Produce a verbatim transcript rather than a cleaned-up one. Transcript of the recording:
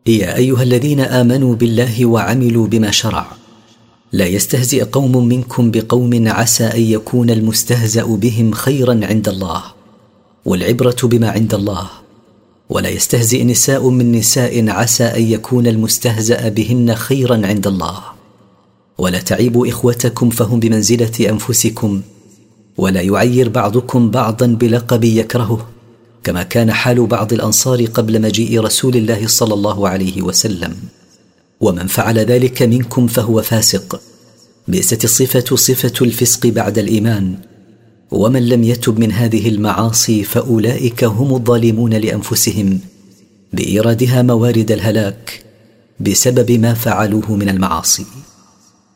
يا أيها الذين آمنوا بالله وعملوا بما شرع، لا يستهزئ قوم منكم بقوم عسى أن يكون المستهزأ بهم خيرا عند الله، والعبرة بما عند الله. ولا يستهزئ نساء من نساء عسى أن يكون المستهزأ بهن خيرا عند الله. ولا تعيبوا إخوتكم فهم بمنزلة أنفسكم، ولا يعير بعضكم بعضا بلقب يكرهه، كما كان حال بعض الأنصار قبل مجيء رسول الله صلى الله عليه وسلم. ومن فعل ذلك منكم فهو فاسق. بئست الصفة صفة الفسق بعد الإيمان. ومن لم يتب من هذه المعاصي فأولئك هم الظالمون لأنفسهم بإيرادها موارد الهلاك بسبب ما فعلوه من المعاصي.